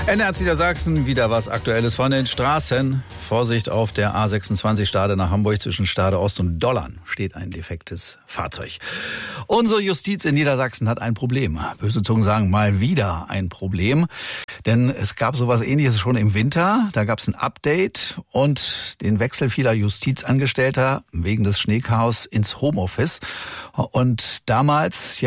NDR Niedersachsen, wieder was Aktuelles von den Straßen. Vorsicht, auf der A26 Stade nach Hamburg zwischen Stade Ost und Dollern steht ein defektes Fahrzeug. Unsere Justiz in Niedersachsen hat ein Problem. Böse Zungen sagen mal wieder ein Problem. Denn es gab sowas Ähnliches schon im Winter. Da gab es ein Update und den Wechsel vieler Justizangestellter wegen des Schneechaos ins Homeoffice. Und damals,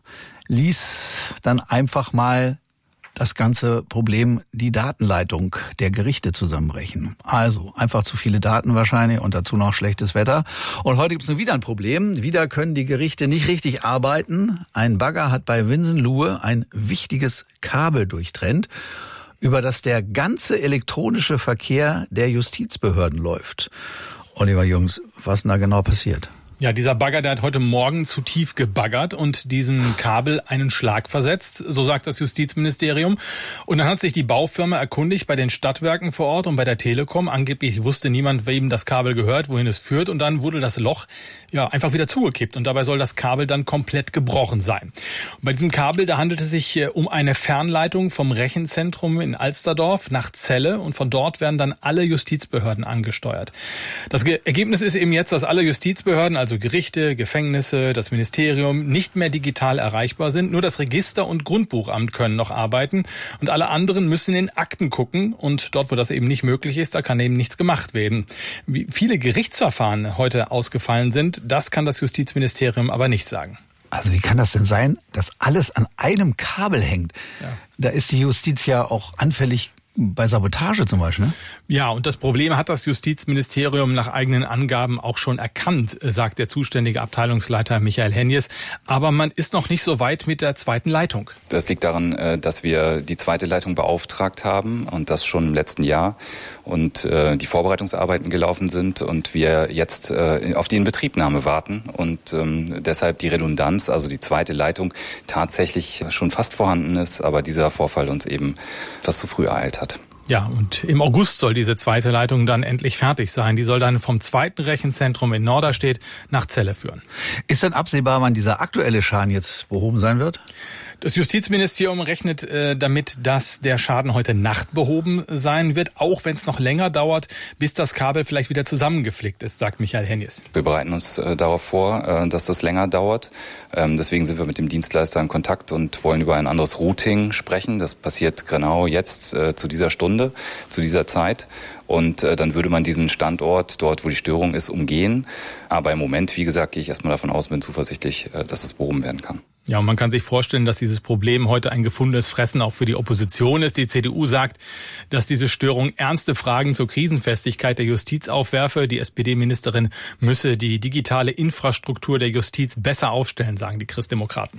ließ dann einfach mal das ganze Problem die Datenleitung der Gerichte zusammenbrechen. Also einfach zu viele Daten wahrscheinlich und dazu noch schlechtes Wetter. Und heute gibt es wieder ein Problem. Wieder können die Gerichte nicht richtig arbeiten. Ein Bagger hat bei Winsenlohe ein wichtiges Kabel durchtrennt, über das der ganze elektronische Verkehr der Justizbehörden läuft. Oliver Jungs, was denn da genau passiert? Ja, dieser Bagger, der hat heute Morgen zu tief gebaggert und diesem Kabel einen Schlag versetzt, so sagt das Justizministerium. Und dann hat sich die Baufirma erkundigt bei den Stadtwerken vor Ort und bei der Telekom. Angeblich wusste niemand, wem das Kabel gehört, wohin es führt. Und dann wurde das Loch einfach wieder zugekippt. Und dabei soll das Kabel dann komplett gebrochen sein. Und bei diesem Kabel, da handelt es sich um eine Fernleitung vom Rechenzentrum in Alsterdorf nach Celle. Und von dort werden dann alle Justizbehörden angesteuert. Das Ergebnis ist eben jetzt, dass alle Justizbehörden, also Gerichte, Gefängnisse, das Ministerium, nicht mehr digital erreichbar sind. Nur das Register- und Grundbuchamt können noch arbeiten und alle anderen müssen in Akten gucken. Und dort, wo das eben nicht möglich ist, da kann eben nichts gemacht werden. Wie viele Gerichtsverfahren heute ausgefallen sind, das kann das Justizministerium aber nicht sagen. Also wie kann das denn sein, dass alles an einem Kabel hängt? Ja. Da ist die Justiz ja auch anfällig bei Sabotage zum Beispiel, ne? Ja, und das Problem hat das Justizministerium nach eigenen Angaben auch schon erkannt, sagt der zuständige Abteilungsleiter Michael Henjes. Aber man ist noch nicht so weit mit der zweiten Leitung. Das liegt daran, dass wir die zweite Leitung beauftragt haben und das schon im letzten Jahr und die Vorbereitungsarbeiten gelaufen sind und wir jetzt auf die Inbetriebnahme warten und deshalb die Redundanz, also die zweite Leitung, tatsächlich schon fast vorhanden ist, aber dieser Vorfall uns eben etwas zu früh ereilt hat. Ja, und im August soll diese zweite Leitung dann endlich fertig sein. Die soll dann vom zweiten Rechenzentrum in Norderstedt nach Celle führen. Ist denn absehbar, wann dieser aktuelle Schaden jetzt behoben sein wird? Das Justizministerium rechnet damit, dass der Schaden heute Nacht behoben sein wird, auch wenn es noch länger dauert, bis das Kabel vielleicht wieder zusammengeflickt ist, sagt Michael Henjes. Wir bereiten uns darauf vor, dass das länger dauert. Deswegen sind wir mit dem Dienstleister in Kontakt und wollen über ein anderes Routing sprechen. Das passiert genau jetzt zu dieser Stunde, zu dieser Zeit. Und dann würde man diesen Standort, dort wo die Störung ist, umgehen. Aber im Moment, wie gesagt, gehe ich erstmal davon aus, bin zuversichtlich, dass es behoben werden kann. Ja, und man kann sich vorstellen, dass dieses Problem heute ein gefundenes Fressen auch für die Opposition ist. Die CDU sagt, dass diese Störung ernste Fragen zur Krisenfestigkeit der Justiz aufwerfe. Die SPD-Ministerin müsse die digitale Infrastruktur der Justiz besser aufstellen, sagen die Christdemokraten.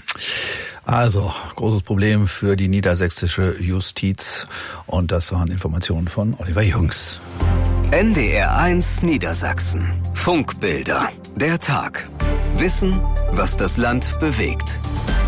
Also, großes Problem für die niedersächsische Justiz. Und das waren Informationen von Oliver Jungs. NDR1 Niedersachsen. Funkbilder. Der Tag. Wissen, was das Land bewegt.